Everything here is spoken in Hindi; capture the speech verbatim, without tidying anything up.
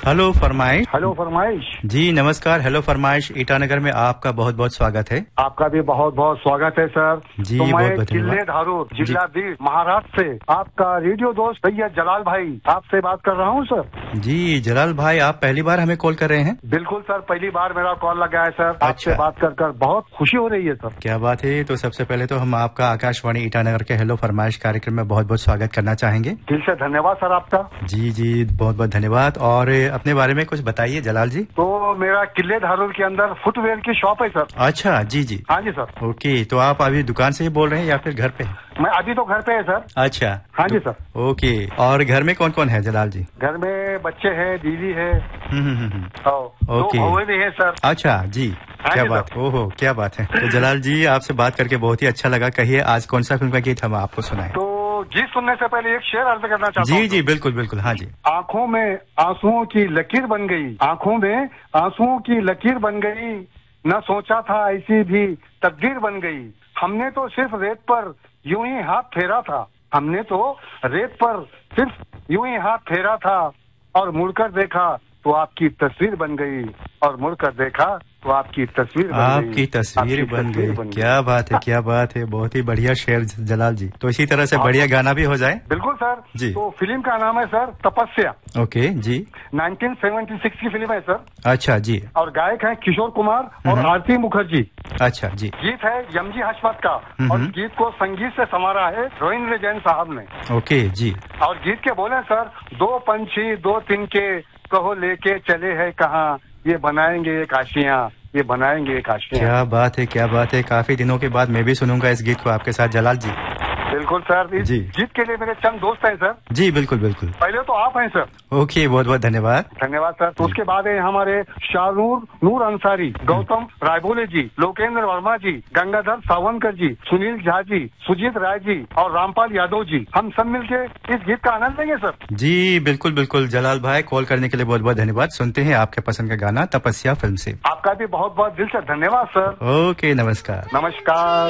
हेलो फरमाइश। हेलो फरमाइश। जी नमस्कार। हेलो फरमाइश ईटानगर में आपका बहुत बहुत स्वागत है। आपका भी बहुत बहुत स्वागत है सर। जी तो बहुत मैं बहुत किले धन्यवाद। धारूर जिला बीड़ महाराष्ट्र से आपका रेडियो दोस्त भैया जलाल भाई आपसे बात कर रहा हूँ सर। जी जलाल भाई, आप पहली बार हमें कॉल कर रहे हैं? बिल्कुल सर, पहली बार मेरा कॉल लगा है सर। अच्छा। आपसे बात कर कर बहुत खुशी हो रही है सर। क्या बात है। तो सबसे पहले तो हम आपका आकाशवाणी ईटानगर के हेलो फरमाइश कार्यक्रम में बहुत बहुत स्वागत करना चाहेंगे। दिल से धन्यवाद सर आपका। जी जी बहुत बहुत धन्यवाद। और अपने बारे में कुछ बताइए जलाल जी। तो मेरा किले धारूर के अंदर फुटवेयर की शॉप है सर। अच्छा जी जी। हाँ जी सर। ओके, तो आप अभी दुकान से ही बोल रहे हैं या फिर घर पे? मैं अभी तो घर पे है सर। अच्छा। हाँ जी सर। ओके, और घर में कौन कौन है जलाल जी? घर में बच्चे हैं, बीवी है, हम्म हम्म हम्म। और दो ओके। बहुएं भी है सर। अच्छा जी। हाँ क्या जी बात, सर। ओहो क्या बात है। तो जलाल जी आपसे बात करके बहुत ही अच्छा लगा। कहिए आज कौन सा फिल्म का गीत हम आपको सुनाएं? तो गीत सुनने से पहले एक शेर अर्ज करना चाहता हूँ। जी जी बिल्कुल बिल्कुल। हाँ जी। आंखों में आंसुओं की लकीर बन गई, आंखों में आंसुओं की लकीर बन गई, न सोचा था ऐसी भी तकदीर बन गई। हमने तो सिर्फ रेत पर यूं ही हाथ फेरा था, हमने तो रेत पर सिर्फ यूं ही हाथ फेरा था, और मुड़कर देखा तो आपकी तस्वीर बन गई, और मुड़कर देखा तो आपकी तस्वीर बन आपकी गई। तस्वीर आपकी बन तस्वीर गई। बन क्या बात है, क्या बात है। बहुत ही बढ़िया शेर जलाल जी। तो इसी तरह से बढ़िया गाना भी हो जाए। बिल्कुल सर जी। तो फिल्म का नाम है सर तपस्या। ओके जी। नाइनटीन सेवेंटी सिक्स की फिल्म है सर। अच्छा जी। और गायक हैं किशोर कुमार और आरती मुखर्जी। अच्छा जी। गीत है यमजी हशमत का, और गीत को संगीत से संवारा है रविंद्र जैन साहब ने। ओके जी। और गीत के बोले सर, दो पंछी दो तिनके कहो लेके चले हैं कहाँ, ये बनाएंगे एक आशियां, ये बनाएंगे एक आशियां। क्या बात है, क्या बात है। काफी दिनों के बाद मैं भी सुनूंगा इस गीत को आपके साथ जलाल जी। बिल्कुल सर। इस जी। गीत के लिए मेरे चंद दोस्त हैं सर। जी बिल्कुल बिल्कुल। पहले तो आप हैं सर। ओके, बहुत बहुत धन्यवाद। धन्यवाद सर। तो उसके बाद है हमारे शाहनूर नूर अंसारी, गौतम रायबोले जी, लोकेंद्र वर्मा जी, गंगाधर सावंकर जी, सुनील झा जी, सुजीत राय जी और रामपाल यादव जी। हम सब मिलके इस गीत का आनंद लेंगे सर। जी बिल्कुल बिल्कुल। जलाल भाई कॉल करने के लिए बहुत बहुत धन्यवाद। सुनते हैं आपके पसंद का गाना तपस्या फिल्म से। आपका भी बहुत बहुत दिल से धन्यवाद सर। ओके नमस्कार। नमस्कार।